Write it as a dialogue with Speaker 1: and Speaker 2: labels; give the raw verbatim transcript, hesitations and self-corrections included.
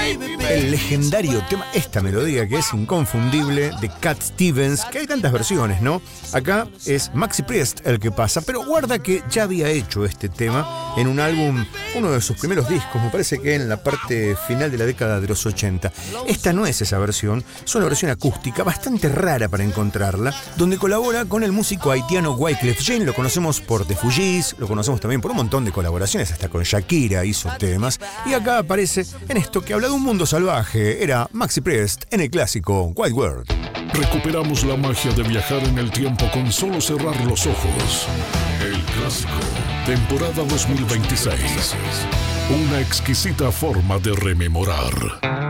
Speaker 1: El legendario tema, esta melodía que es inconfundible, de Cat Stevens, que hay tantas versiones, ¿no? Acá es Maxi Priest el que pasa, pero guarda que ya había hecho este tema en un álbum, uno de sus primeros discos, me parece que en la parte final de la década de los ochenta. Esta no es esa versión, es una versión acústica bastante rara para encontrarla, donde colabora con el músico haitiano Wyclef Jean. Lo conocemos por The Fugees, lo conocemos también por un montón de colaboraciones, hasta con Shakira hizo temas, y acá aparece en esto que habla de un mundo salvaje. Era Maxi Priest en el clásico Wild World.
Speaker 2: Recuperamos la magia de viajar en el tiempo con solo cerrar los ojos. El clásico, temporada dos mil veintiséis. Una exquisita forma de rememorar.